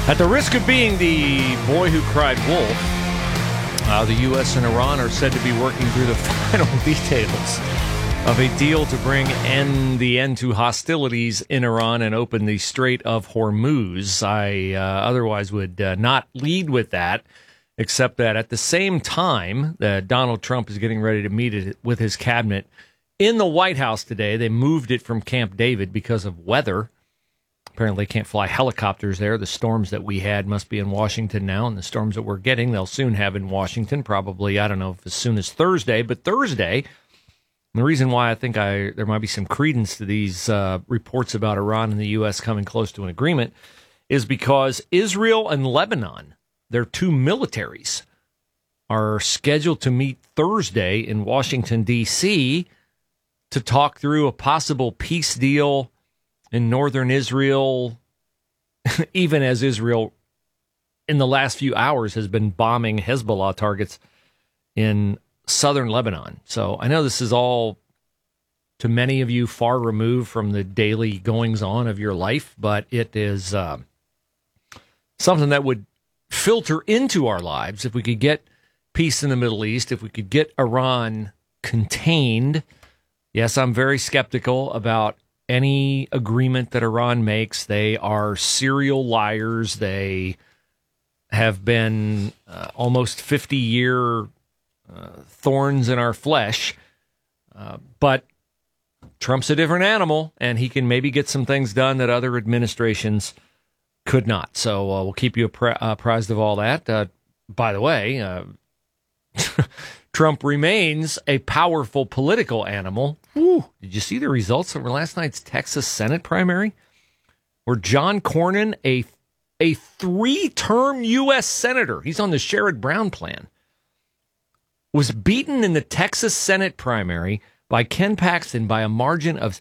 At the risk of being the boy who cried wolf, the U.S. and Iran are said to be working through the final details of a deal to bring the end to hostilities in Iran and open the Strait of Hormuz. I otherwise would not lead with that, except that at the same time that Donald Trump is getting ready to meet with his cabinet in the White House today. They moved it from Camp David because of weather. Apparently, they can't fly helicopters there. The storms that we had must be in Washington now, and the storms that we're getting, they'll soon have in Washington, probably, I don't know if as soon as Thursday, but Thursday. The reason why I think there might be some credence to these reports about Iran and the U.S. coming close to an agreement is because Israel and Lebanon, their two militaries, are scheduled to meet Thursday in Washington, D.C. to talk through a possible peace deal in northern Israel, even as Israel in the last few hours has been bombing Hezbollah targets in southern Lebanon. So I know this is all, to many of you, far removed from the daily goings-on of your life, but it is something that would filter into our lives if we could get peace in the Middle East, if we could get Iran contained. Yes, I'm very skeptical about any agreement that Iran makes. They are serial liars. They have been almost 50-year thorns in our flesh. But Trump's a different animal, and he can maybe get some things done that other administrations could not. So we'll keep you apprised of all that. By the way, Trump remains a powerful political animal. Whew. Did you see the results of last night's Texas Senate primary? Where John Cornyn, a three-term U.S. senator, he's on the Sherrod Brown plan, was beaten in the Texas Senate primary by Ken Paxton by a margin of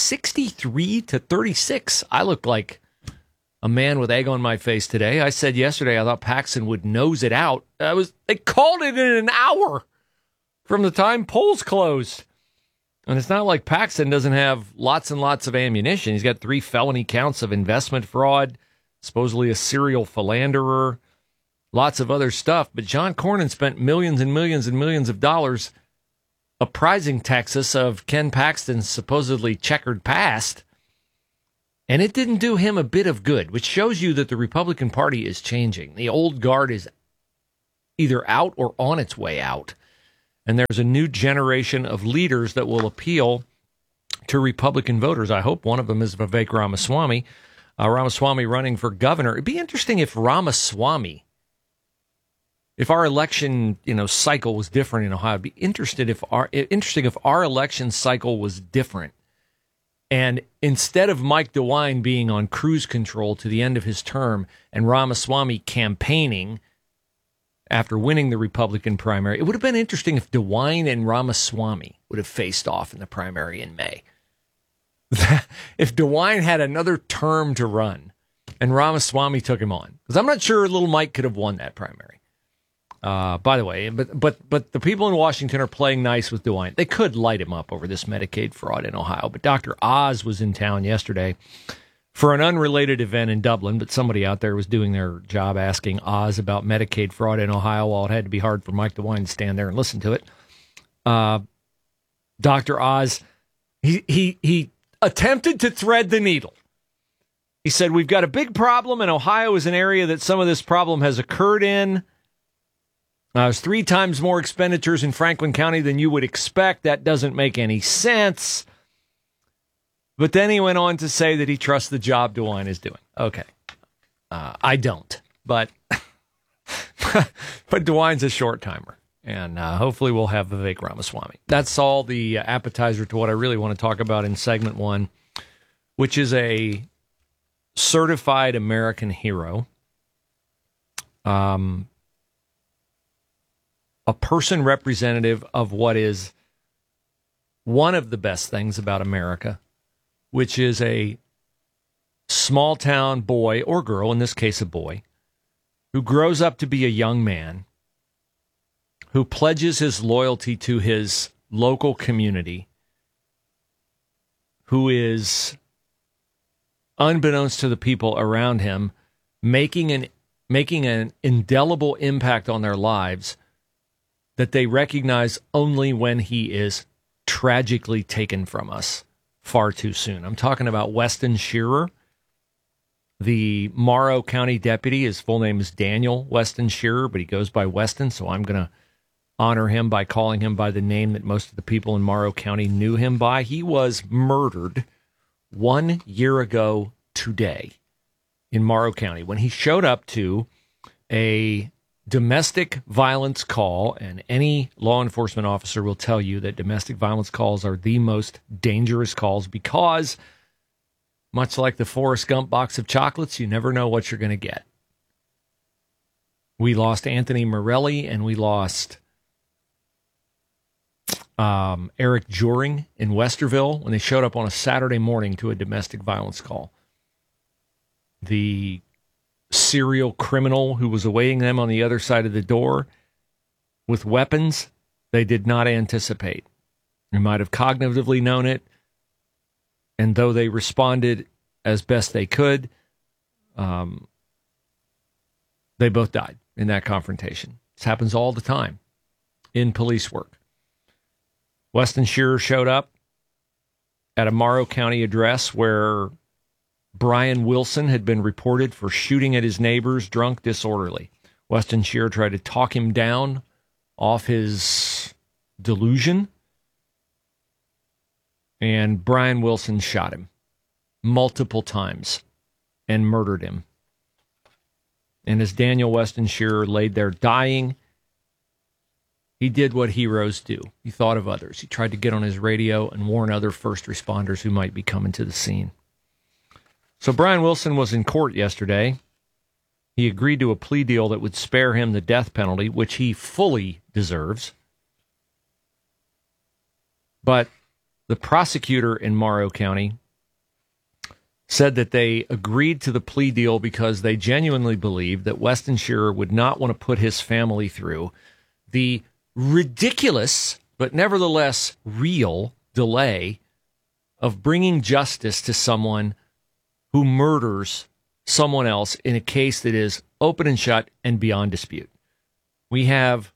63-36. I look like a man with egg on my face today. I said yesterday I thought Paxton would nose it out. They called it in an hour from the time polls closed. And it's not like Paxton doesn't have lots and lots of ammunition. He's got 3 felony counts of investment fraud, supposedly a serial philanderer, lots of other stuff. But John Cornyn spent millions and millions and millions of dollars apprising Texas of Ken Paxton's supposedly checkered past. And it didn't do him a bit of good, which shows you that the Republican Party is changing. The old guard is either out or on its way out. And there's a new generation of leaders that will appeal to Republican voters. I hope one of them is Vivek Ramaswamy. Ramaswamy running for governor. It'd be interesting if Ramaswamy, if our election cycle was different in Ohio. It'd be interesting if our election cycle was different. And instead of Mike DeWine being on cruise control to the end of his term and Ramaswamy campaigning after winning the Republican primary, it would have been interesting if DeWine and Ramaswamy would have faced off in the primary in May. If DeWine had another term to run and Ramaswamy took him on. Because I'm not sure little Mike could have won that primary. By the way, but the people in Washington are playing nice with DeWine. They could light him up over this Medicaid fraud in Ohio. But Dr. Oz was in town yesterday for an unrelated event in Dublin, but somebody out there was doing their job asking Oz about Medicaid fraud in Ohio, while it had to be hard for Mike DeWine to stand there and listen to it. Dr. Oz, he attempted to thread the needle. He said, we've got a big problem, and Ohio is an area that some of this problem has occurred in. There's 3 times more expenditures in Franklin County than you would expect. That doesn't make any sense. But then he went on to say that he trusts the job DeWine is doing. Okay. I don't. But DeWine's a short timer. And hopefully we'll have Vivek Ramaswamy. That's all the appetizer to what I really want to talk about in segment 1, which is a certified American hero. A person representative of what is one of the best things about America, which is a small town boy or girl, in this case a boy, who grows up to be a young man, who pledges his loyalty to his local community, who is, unbeknownst to the people around him, making an indelible impact on their lives that they recognize only when he is tragically taken from us far too soon. I'm talking about Weston Shearer, the Morrow County deputy. His full name is Daniel Weston Shearer, but he goes by Weston, so I'm going to honor him by calling him by the name that most of the people in Morrow County knew him by. He was murdered 1 year ago today in Morrow County when he showed up to a domestic violence call, and any law enforcement officer will tell you that domestic violence calls are the most dangerous calls because, much like the Forrest Gump box of chocolates, you never know what you're going to get. We lost Anthony Morelli, and we lost Eric Joring in Westerville when they showed up on a Saturday morning to a domestic violence call. The serial criminal who was awaiting them on the other side of the door with weapons they did not anticipate. They might have cognitively known it, and though they responded as best they could, they both died in that confrontation. This happens all the time in police work. Weston Shearer showed up at a Morrow County address where Brian Wilson had been reported for shooting at his neighbors, drunk, disorderly. Weston Shearer tried to talk him down off his delusion, and Brian Wilson shot him multiple times and murdered him. And as Daniel Weston Shearer laid there dying, he did what heroes do. He thought of others. He tried to get on his radio and warn other first responders who might be coming to the scene. So Brian Wilson was in court yesterday. He agreed to a plea deal that would spare him the death penalty, which he fully deserves. But the prosecutor in Morrow County said that they agreed to the plea deal because they genuinely believed that Weston Shearer would not want to put his family through the ridiculous, but nevertheless real, delay of bringing justice to someone who murders someone else in a case that is open and shut and beyond dispute. We have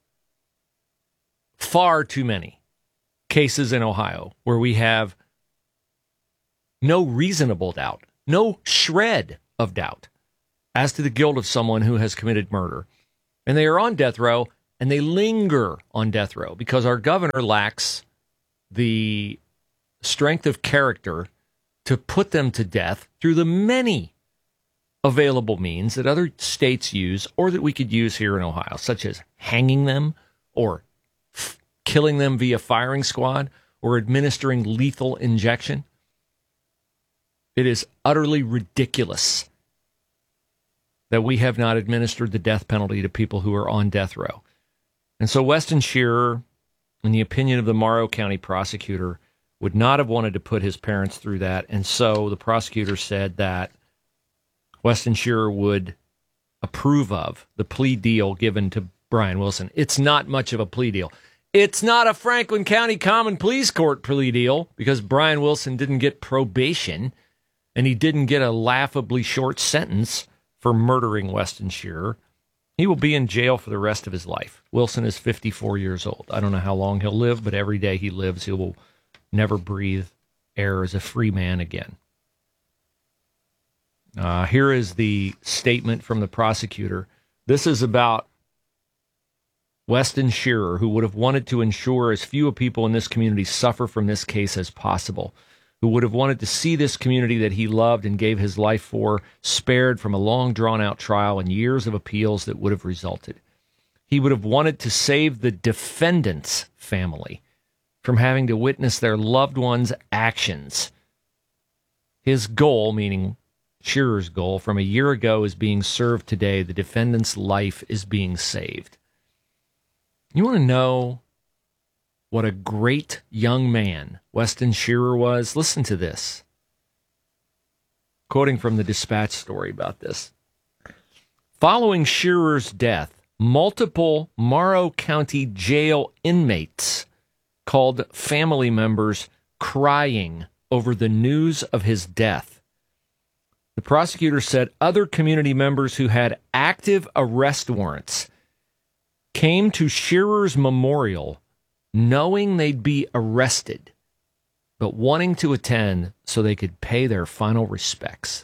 far too many cases in Ohio where we have no reasonable doubt, no shred of doubt as to the guilt of someone who has committed murder. And they are on death row, and they linger on death row because our governor lacks the strength of character to put them to death through the many available means that other states use or that we could use here in Ohio, such as hanging them or killing them via firing squad or administering lethal injection. It is utterly ridiculous that we have not administered the death penalty to people who are on death row. And so Weston Shearer, in the opinion of the Morrow County prosecutor, would not have wanted to put his parents through that. And so the prosecutor said that Weston Shearer would approve of the plea deal given to Brian Wilson. It's not much of a plea deal. It's not a Franklin County Common Pleas Court plea deal because Brian Wilson didn't get probation and he didn't get a laughably short sentence for murdering Weston Shearer. He will be in jail for the rest of his life. Wilson is 54 years old. I don't know how long he'll live, but every day he lives, he will never breathe air as a free man again. Here is the statement from the prosecutor. This is about Weston Shearer, who would have wanted to ensure as few people in this community suffer from this case as possible, who would have wanted to see this community that he loved and gave his life for spared from a long, drawn-out trial and years of appeals that would have resulted. He would have wanted to save the defendant's family from having to witness their loved one's actions. His goal, meaning Shearer's goal, from a year ago is being served today. The defendant's life is being saved. You want to know what a great young man Weston Shearer was? Listen to this. Quoting from the Dispatch story about this. Following Shearer's death, multiple Morrow County jail inmates called family members crying over the news of his death. The prosecutor said other community members who had active arrest warrants came to Shearer's memorial knowing they'd be arrested, but wanting to attend so they could pay their final respects.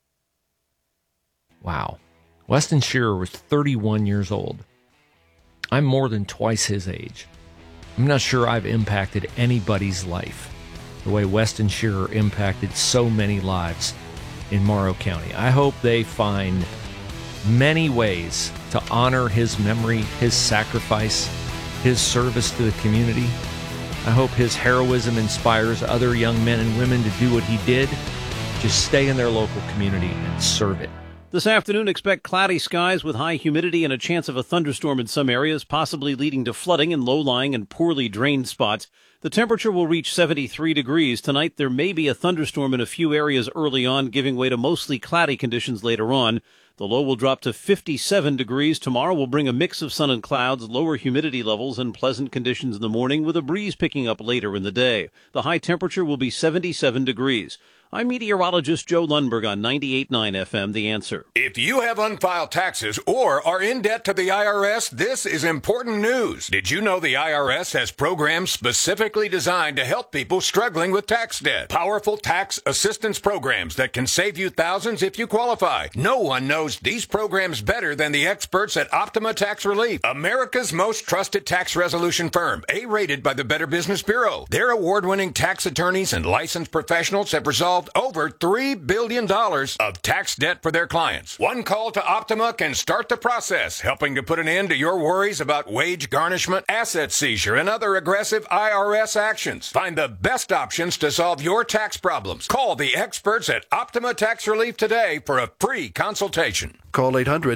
Wow. Weston Shearer was 31 years old. I'm more than twice his age. I'm not sure I've impacted anybody's life the way Weston Shearer impacted so many lives in Morrow County. I hope they find many ways to honor his memory, his sacrifice, his service to the community. I hope his heroism inspires other young men and women to do what he did. Just stay in their local community and serve it. This afternoon, expect cloudy skies with high humidity and a chance of a thunderstorm in some areas, possibly leading to flooding in low-lying and poorly drained spots. The temperature will reach 73 degrees. Tonight, there may be a thunderstorm in a few areas early on, giving way to mostly cloudy conditions later on. The low will drop to 57 degrees. Tomorrow will bring a mix of sun and clouds, lower humidity levels, and pleasant conditions in the morning, with a breeze picking up later in the day. The high temperature will be 77 degrees. I'm meteorologist Joe Lundberg on 98.9 FM, The Answer. If you have unfiled taxes or are in debt to the IRS, this is important news. Did you know the IRS has programs specifically designed to help people struggling with tax debt? Powerful tax assistance programs that can save you thousands if you qualify. No one knows these programs better than the experts at Optima Tax Relief, America's most trusted tax resolution firm, A-rated by the Better Business Bureau. Their award-winning tax attorneys and licensed professionals have resolved over $3 billion of tax debt for their clients. One call to Optima can start the process, helping to put an end to your worries about wage garnishment, asset seizure, and other aggressive IRS actions. Find the best options to solve your tax problems. Call the experts at Optima Tax Relief today for a free consultation. Call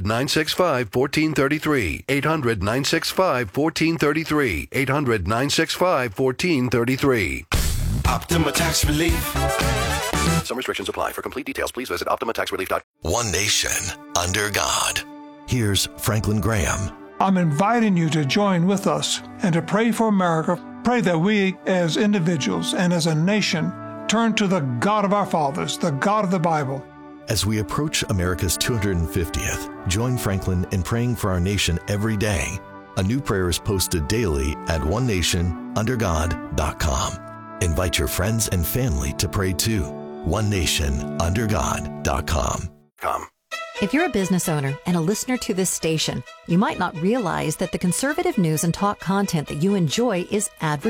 800-965-1433. 800-965-1433. 800-965-1433. Optima Tax Relief. Some restrictions apply. For complete details, please visit OptimaTaxRelief.com. One nation under God. Here's Franklin Graham. I'm inviting you to join with us and to pray for America. Pray that we as individuals and as a nation turn to the God of our fathers, the God of the Bible. As we approach America's 250th, join Franklin in praying for our nation every day. A new prayer is posted daily at onenationundergod.com. Invite your friends and family to pray too. onenationundergod.com. If you're a business owner and a listener to this station, you might not realize that the conservative news and talk content that you enjoy is advertised.